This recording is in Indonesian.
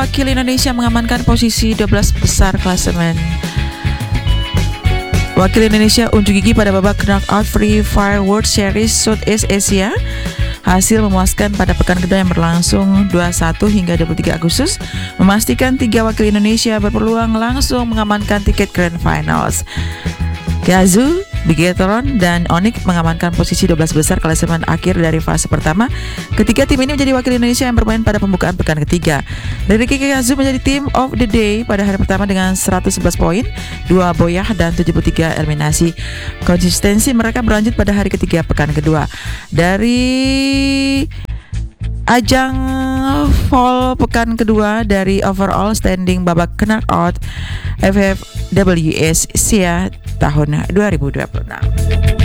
wakil Indonesia mengamankan posisi 12 besar klasemen. Wakil Indonesia unjuk gigi pada babak knockout Free Fire World Series Southeast Asia. Hasil memuaskan pada pekan kedua yang berlangsung 21 hingga 23 Agustus memastikan 3 wakil Indonesia berpeluang langsung mengamankan tiket Grand Finals. Gazoo, Bigetron, dan Onyx mengamankan posisi 12 besar klasemen akhir dari fase pertama. Ketiga tim ini menjadi wakil Indonesia yang bermain pada pembukaan pekan ketiga. Dari Gazoo menjadi Team of the Day pada hari pertama dengan 111 poin, 2 boyah dan 73 eliminasi. Konsistensi mereka berlanjut pada hari ketiga pekan kedua. Dari ajang fall pekan kedua dari overall standing babak knockout FFWS Asia tahun 2026.